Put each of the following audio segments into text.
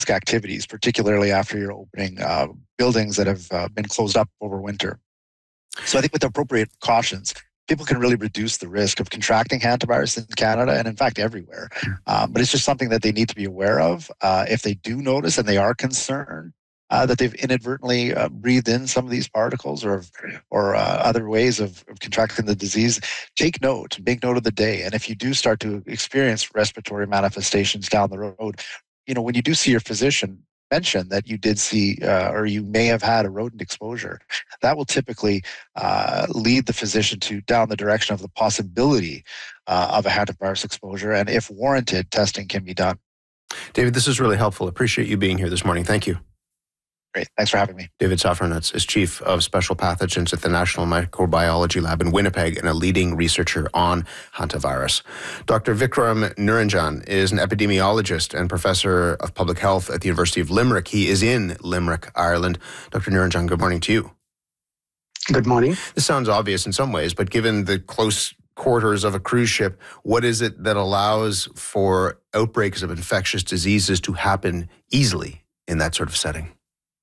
activities, particularly after you're opening buildings that have been closed up over winter. So I think with appropriate cautions, people can really reduce the risk of contracting hantavirus in Canada and in fact everywhere. But it's just something that they need to be aware of. If they do notice and they are concerned that they've inadvertently breathed in some of these particles or other ways of contracting the disease, make note of the day. And if you do start to experience respiratory manifestations down the road, when you do see your physician, mention that you did see or you may have had a rodent exposure. That will typically lead the physician down the direction of the possibility of a hantavirus exposure. And if warranted, testing can be done. David, this is really helpful. Appreciate you being here this morning. Thank you. Great. Thanks for having me. David Safranetz is Chief of Special Pathogens at the National Microbiology Lab in Winnipeg and a leading researcher on hantavirus. Dr. Vikram Niranjan is an epidemiologist and professor of public health at the University of Limerick. He is in Limerick, Ireland. Dr. Niranjan, good morning to you. Good morning. This sounds obvious in some ways, but given the close quarters of a cruise ship, what is it that allows for outbreaks of infectious diseases to happen easily in that sort of setting?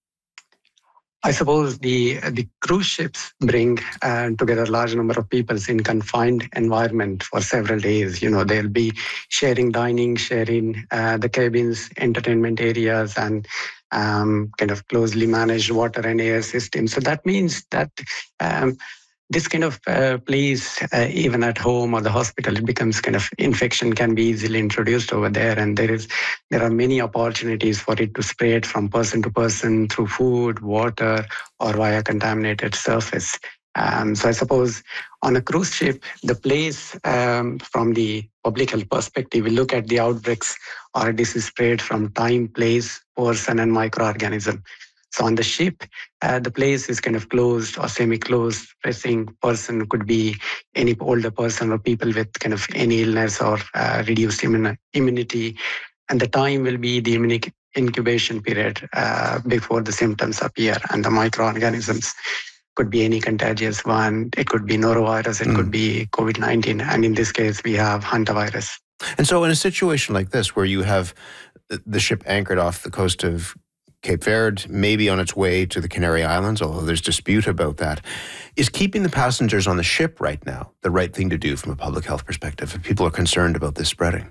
I suppose the cruise ships bring together a large number of people in confined environment for several days. They'll be sharing dining, sharing the cabins, entertainment areas, and kind of closely managed water and air systems. So that means that this kind of place, even at home or the hospital, it becomes kind of infection can be easily introduced over there. And there are many opportunities for it to spread from person to person through food, water, or via contaminated surface. So I suppose on a cruise ship, the place from the public health perspective, we look at the outbreaks or disease spread from time, place, person, and microorganism. So on the ship, the place is kind of closed or semi-closed. Pressing person could be any older person or people with kind of any illness or reduced immunity. And the time will be the incubation period before the symptoms appear. And the microorganisms could be any contagious one. It could be norovirus. It could be COVID-19. And in this case, we have hantavirus. And so in a situation like this, where you have the ship anchored off the coast of Cape Verde, maybe on its way to the Canary Islands, although there's dispute about that, is keeping the passengers on the ship right now the right thing to do from a public health perspective if people are concerned about this spreading?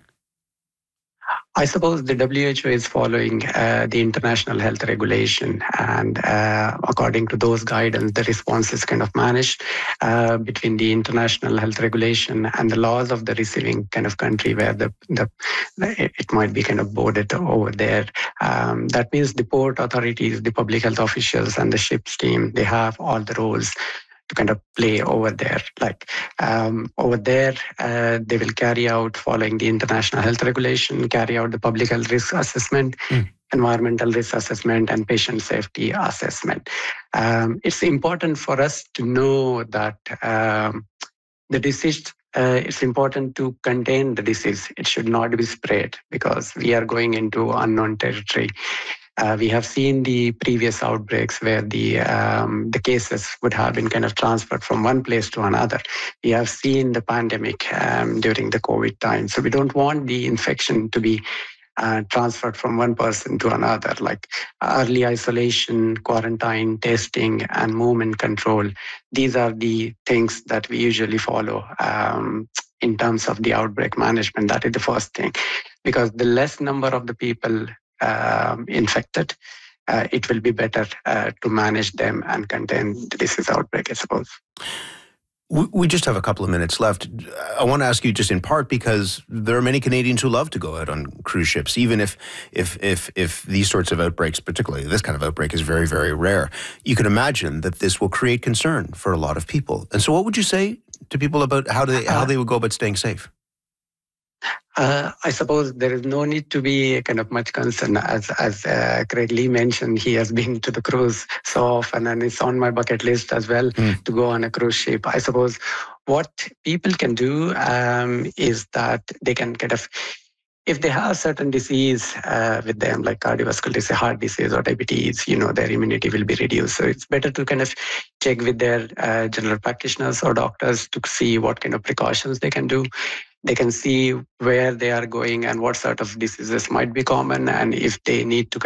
I suppose the WHO is following the international health regulation, and according to those guidance, the response is kind of managed between the international health regulation and the laws of the receiving kind of country where it might be kind of boarded over there. That means the port authorities, the public health officials, and the ship's team, they have all the roles to kind of play over there. Over there, they will carry out, following the international health regulation, carry out the public health risk assessment, environmental risk assessment, and patient safety assessment. It's important for us to know that the disease, it's important to contain the disease. It should not be spread because we are going into unknown territory. We have seen the previous outbreaks where the cases would have been kind of transferred from one place to another. We have seen the pandemic during the COVID time. So we don't want the infection to be transferred from one person to another, like early isolation, quarantine, testing, and movement control. These are the things that we usually follow in terms of the outbreak management. That is the first thing, because the less number of the people infected, it will be better to manage them and contain the disease outbreak, I suppose. We just have a couple of minutes left. I want to ask you just in part because there are many Canadians who love to go out on cruise ships, even if these sorts of outbreaks, particularly this kind of outbreak, is very, very rare. You can imagine that this will create concern for a lot of people. And so what would you say to people about how they would go about staying safe? I suppose there is no need to be kind of much concern. As Craig Lee mentioned, he has been to the cruise so often, and it's on my bucket list as well to go on a cruise ship. I suppose what people can do is that they can kind of, if they have certain disease with them, like cardiovascular disease, heart disease, or diabetes, their immunity will be reduced. So it's better to kind of check with their general practitioners or doctors to see what kind of precautions they can do. they can see where they are going and what sort of diseases might be common, and if they need to